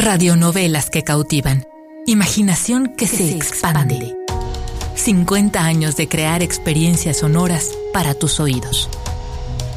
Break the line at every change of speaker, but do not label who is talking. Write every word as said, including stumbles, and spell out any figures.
Radionovelas que cautivan. Imaginación que, que se, se expande. expande. cincuenta años de crear experiencias sonoras para tus oídos.